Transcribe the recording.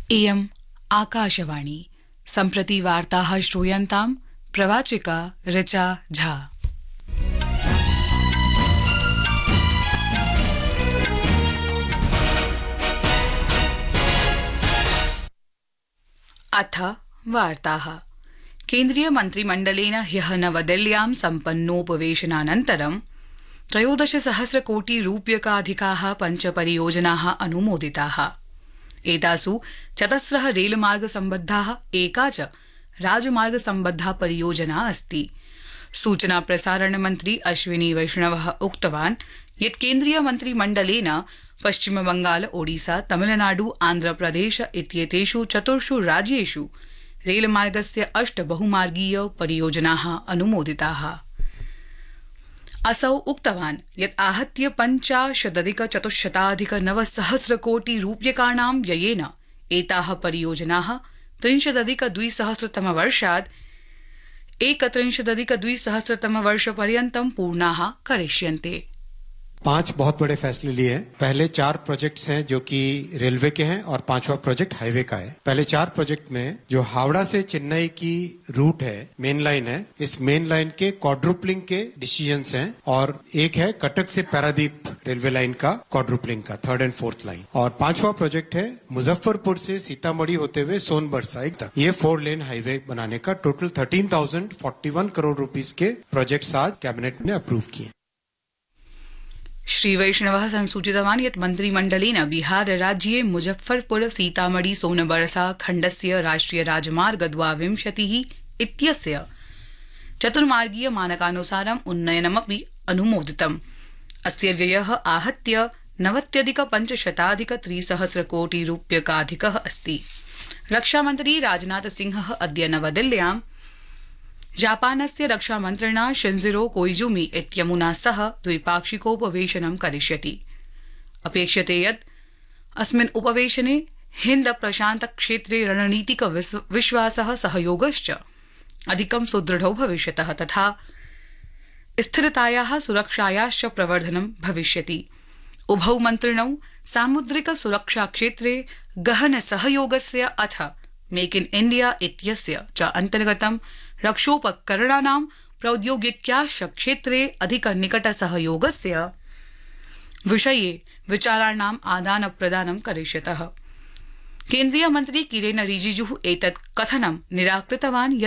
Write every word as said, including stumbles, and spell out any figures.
इयम् आकाशवाणी। सम्प्रति वार्ताः श्रूयन्ताम् प्रवाचिका ऋचा झा। अथ वार्ताः। केन्द्रीय मन्त्रिमण्डलेन ह्यः नवदिल्ल्यां सम्पन्नोपवेशनानन्तरं त्रयोदश सहस्र कोटि रूप्यकाधिकाः पञ्च परियोजनाः अनुमोदिताः। एतासु चतस्रः रेलमार्ग सम्बद्धाः एका च राजमार्ग सम्बद्धा परियोजना अस्ति। सूचना प्रसारण मन्त्री अश्विनी वैष्णवः उक्तवान् यत् केन्द्रीय मन्त्रिमण्डलेन पश्चिम बंगाल, ओडिशा, तमिलनाडु, आन्ध्रप्रदेश इत्येतेषु चतुर्षु राज्येषु रेलमार्गस्य अष्ट बहुमार्गीय परियोजनाः अनुमोदिताः। असौ उक्तवान् यत् आहत्य पञ्चाशदधिक चतुश्शताधिक नवसहस्र कोटि रूप्यकाणां व्ययेन एताः परियोजनाः त्रिंशदधिक द्विसहस्रतमवर्षात् एकत्रिंशदधिक द्विसहस्रतमवर्षपर्यन्तं पूर्णाः करिष्यन्ते। पांच बहुत बड़े फैसले लिए हैं। पहले चार प्रोजेक्ट्स हैं जो कि रेलवे के हैं और पांचवा प्रोजेक्ट हाईवे का है। पहले चार प्रोजेक्ट में जो हावड़ा से चेन्नई की रूट है, मेन लाइन है, इस मेन लाइन के क्वाड्रुपलिंग के डिसीजंस हैं और एक है कटक से पारादीप रेलवे लाइन का क्वाड्रुपलिंग का थर्ड एंड फोर्थ लाइन। और पांचवा प्रोजेक्ट है मुजफ्फरपुर से सीतामढ़ी होते हुए सोनभद्र साइड तक ये फोर लेन हाईवे बनाने का total thirteen thousand forty one crore rupees के प्रोजेक्ट आज कैबिनेट ने अप्रूव किए। श्री वैष्णवः संसूचितवान् यत् मन्त्रिमण्डलेन बिहार राज्ये मुजफ्फरपुर सीतामढ़ी सोनबरसा खण्डस्य राष्ट्रिय राजमार्ग द्वाविंशतिः इत्यस्य चतुर्मार्गीय मानकानुसारम् उन्नयनमपि अनुमोदितम्। अस्य व्ययः आहत्य नवत्यधिक पञ्चशताधिक त्रिसहस्र कोटि रूप्यकाधिकः अस्ति। रक्षामन्त्री राजनाथ सिंहः अद्य नवदिल्ल्यां जापानस्य रक्षामन्त्रिणा शिंजिरो कोइजुमी इत्यमुना सह द्विपाक्षिकोपवेशनं करिष्यति। अपेक्ष्यते यत् अस्मिन् उपवेशने हिन्द प्रशान्त क्षेत्रे रणनीतिक विश्वासः सहयोगश्च अधिकं सुदृढौ भविष्यतः तथा स्थिरतायाः सुरक्षायाश्च प्रवर्धनं भविष्यति। उभौ मन्त्रिणौ सामुद्रिक सुरक्षा क्षेत्रे गहन सहयोगस्य अथ मेक इन इण्डिया इत्यस्य च अन्तर्गतं रक्षोपकरणानां प्रौद्योगिक्याश्च क्षेत्रे अधिक निकट सहयोगस्य विषये विचाराणाम् आदान प्रदानं करिष्यतः। केन्द्रीय मन्त्री किरेन रिजिजुः एतत् कथनं निराकृतवान्